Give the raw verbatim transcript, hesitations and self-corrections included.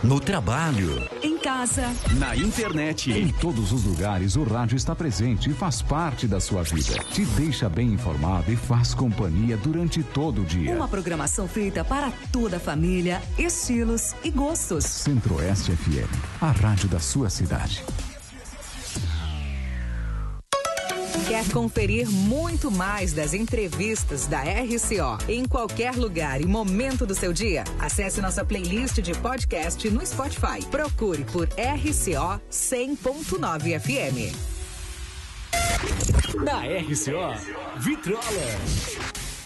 no trabalho, em casa, na internet. Em todos os lugares, o rádio está presente e faz parte da sua vida. Te deixa bem informado e faz companhia durante todo o dia. Uma programação feita para toda a família, estilos e gostos. Centro-Oeste F M, a rádio da sua cidade. Quer conferir muito mais das entrevistas da R C O em qualquer lugar e momento do seu dia? Acesse nossa playlist de podcast no Spotify. Procure por R C O cem ponto nove F M. Na R C O, Vitrola.